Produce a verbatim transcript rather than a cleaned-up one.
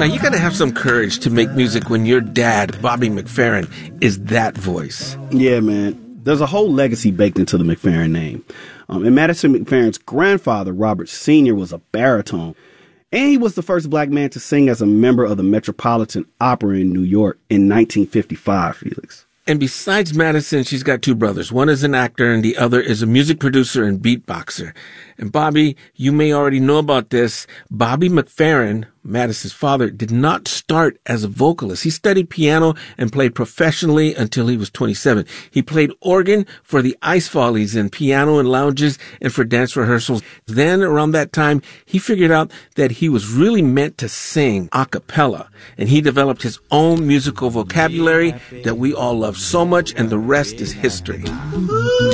Now, you got to have some courage to make music when your dad, Bobby McFerrin, is that voice. Yeah, man. There's a whole legacy baked into the McFerrin name. Um, and Madison McFerrin's grandfather, Robert Senior, was a baritone. And he was the first black man to sing as a member of the Metropolitan Opera in New York in nineteen fifty-five, Felix. And besides Madison, she's got two brothers. One is an actor and the other is a music producer and beatboxer. And Bobby, you may already know about this. Bobby McFerrin, Madison's father, did not start as a vocalist. He studied piano and played professionally until he was twenty-seven. He played organ for the Ice Follies in piano and lounges and for dance rehearsals. Then, around that time, he figured out that he was really meant to sing a cappella. And he developed his own musical vocabulary that we all love so much, and the rest is history.